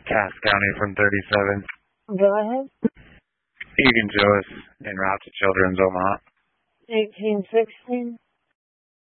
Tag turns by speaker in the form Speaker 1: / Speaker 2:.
Speaker 1: Cass County from 37.
Speaker 2: Go ahead.
Speaker 1: You can show us en route to Children's Omaha.
Speaker 2: 1816.